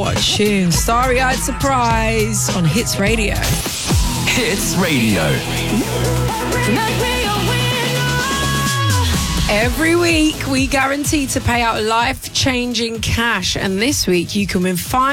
what a tune. Starry-Eyed Surprise on Hits Radio. Hits Radio. Every week, we guarantee to pay out life-changing cash. And this week, you can win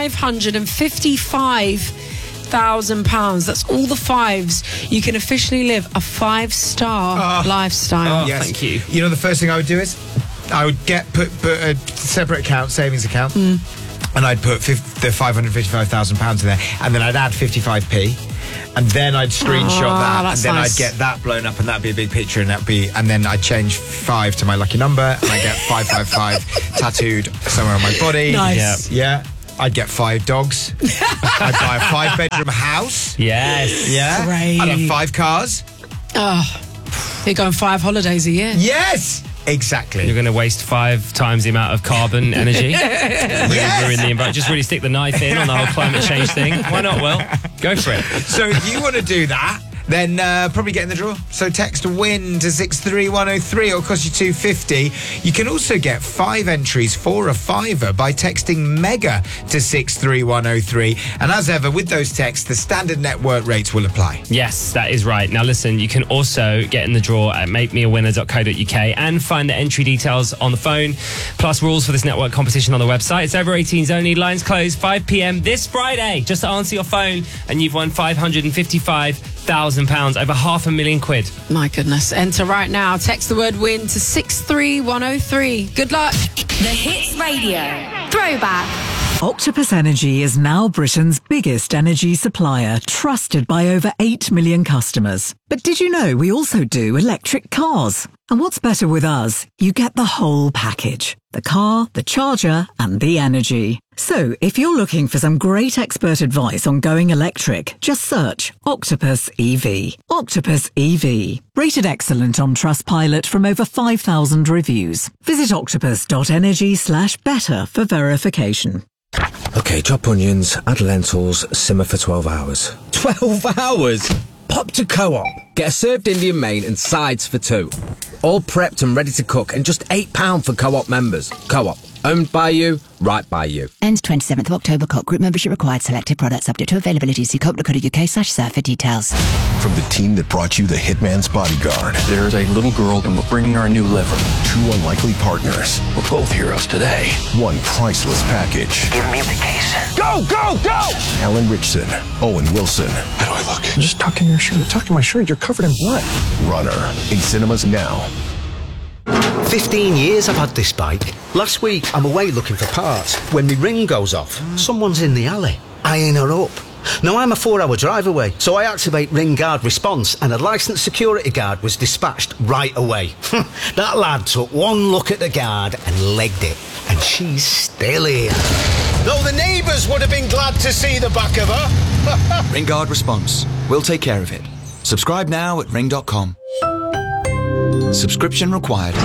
£555,000. That's all the fives. You can officially live a 5-star lifestyle. Yes. Thank you. You know, the first thing I would do is I would put a separate account, savings account, and I'd put the £555,000 in there, and then I'd add 55p. And then I'd screenshot that, and then nice. I'd get that blown up, and that'd be a big picture, and then I'd change 5 to my lucky number, and I'd get 555 tattooed somewhere on my body. Nice. Yeah. I'd get 5 dogs. I'd buy a 5-bedroom house. Yes. Yeah. Great. I'd have 5 cars. You're going 5 holidays a year. Yes. Exactly. You're going to waste 5 times the amount of carbon energy. Really ruin the environment. Just really stick the knife in on the whole climate change thing. Why not, Will? Go for it. So if you want to do that, then probably get in the draw. So text WIN to 63103. It'll cost you $2.50. You can also get 5 entries for a £5 by texting MEGA to 63103. And as ever, with those texts, the standard network rates will apply. Yes, that is right. Now listen, you can also get in the draw at makemeawinner.co.uk and find the entry details on the phone, plus rules for this network competition on the website. It's over 18s only. Lines close 5 p.m. this Friday. Just to answer your phone, and you've won £555,000, over £500,000. My goodness. Enter right now. Text the word WIN to 63103. Good luck. The Hits Radio Throwback. Octopus Energy is now Britain's biggest energy supplier, trusted by over 8 million customers. But did you know we also do electric cars? And what's better with us? You get the whole package. The car, the charger, and the energy. So, if you're looking for some great expert advice on going electric, just search Octopus EV. Octopus EV. Rated excellent on Trustpilot from over 5,000 reviews. Visit octopus.energy/better for verification. OK, chop onions, add lentils, simmer for 12 hours. 12 hours? Pop to Co-op. Get a served Indian main and sides for 2. All prepped and ready to cook, and just £8 for Co-op members. Co-op. Owned by you, right by you. Ends 27th of October. Co-op group membership required. Selected products subject to availability. See coop.co.uk/serve for details. From the team that brought you The Hitman's Bodyguard. There's a little girl and we're bringing her a new liver. 2 unlikely partners. We're both heroes today. 1 priceless package. Give me the case. Go, go, go! Alan Richson, Owen Wilson. How do I look? Just tuck in your shirt. Tuck in my shirt. You're covered in blood. Runner. In cinemas now. 15 years I've had this bike. Last week, I'm away looking for parts. When my ring goes off, someone's in the alley, eyeing her up. Now, I'm a 4-hour drive away, so I activate Ring Guard Response, and a licensed security guard was dispatched right away. That lad took one look at the guard and legged it, and she's still here. Though the neighbours would have been glad to see the back of her. Ring Guard Response. We'll take care of it. Subscribe now at ring.com. Subscription required.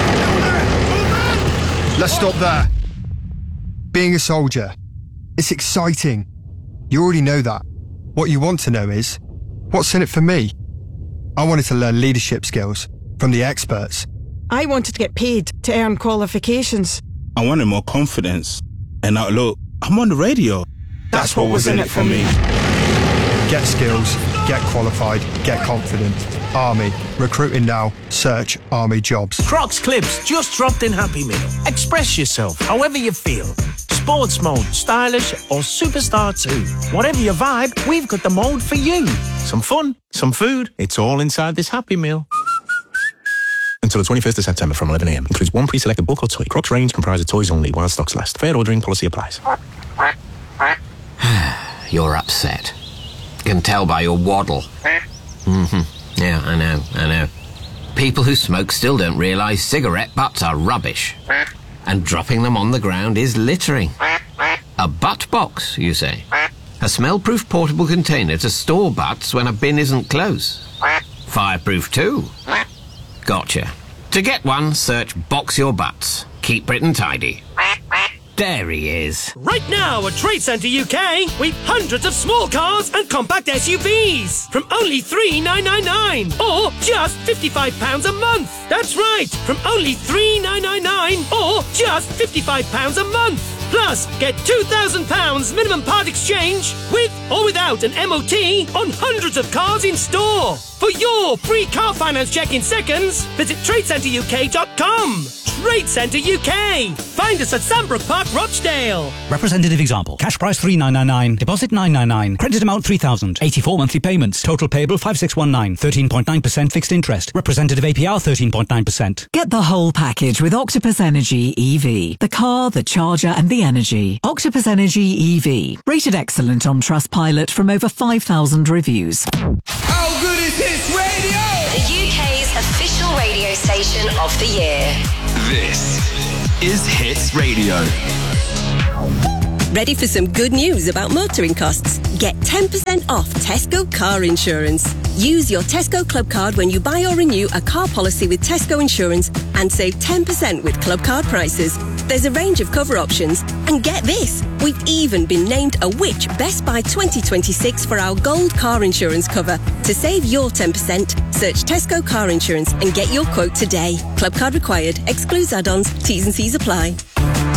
Let's stop there. Being a soldier, it's exciting. You already know that. What you want to know is, what's in it for me? I wanted to learn leadership skills from the experts. I wanted to get paid to earn qualifications. I wanted more confidence. And now look, I'm on the radio. That's what was in it for me. Get skills, get qualified, get confident. Army. Recruiting now. Search Army jobs. Crocs Clips just dropped in Happy Meal. Express yourself however you feel. Sports mode, stylish or superstar too. Whatever your vibe, we've got the mode for you. Some fun, some food. It's all inside this Happy Meal. Until the 21st of September from 11 a.m. Includes 1 pre-selected bulk or toy. Crocs range comprised of toys only while stocks last. Fair ordering policy applies. You're upset. Can tell by your waddle. Yeah, I know. People who smoke still don't realise cigarette butts are rubbish. And dropping them on the ground is littering. A butt box, you say? A smell-proof portable container to store butts when a bin isn't close. Fireproof too. Gotcha. To get one, search Box Your Butts. Keep Britain tidy. There he is. Right now at Trade Centre UK, we've hundreds of small cars and compact SUVs from only $3,999 or just £55 a month. That's right, from only $3,999 or just £55 a month. Plus, get £2,000 minimum part exchange with or without an MOT on hundreds of cars in store. For your free car finance check in seconds, visit TradeCenterUK.com. Trade Centre UK. Find us at Sandbrook Park, Rochdale. Representative example. Cash price $3,999. Deposit $999. Credit amount $3,000. 84 monthly payments. Total payable $5,619. 13.9% fixed interest. Representative APR 13.9%. Get the whole package with Octopus Energy EV. The car, the charger and the energy. Octopus Energy EV. Rated excellent on Trustpilot from over 5,000 reviews. How good is Hits Radio? The UK's official radio station of the year. This is Hits Radio. Ready for some good news about motoring costs? Get 10% off Tesco car insurance. Use your Tesco Club card when you buy or renew a car policy with Tesco Insurance and save 10% with Club card prices. There's a range of cover options. And get this, we've even been named a Which Best Buy 2026 for our gold car insurance cover. To save your 10%, search Tesco car insurance and get your quote today. Club card required. Excludes add-ons. T's and C's apply.